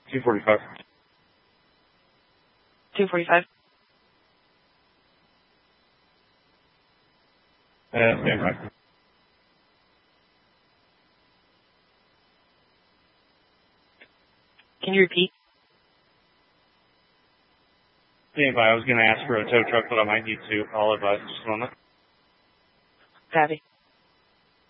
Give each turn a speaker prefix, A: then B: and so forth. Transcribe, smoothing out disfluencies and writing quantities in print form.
A: 245.
B: 245.
A: Stand by.
B: Can you repeat?
A: Stand by. I was going to ask for a tow truck, but I might need to. I'll advise in just a moment.
B: Copy.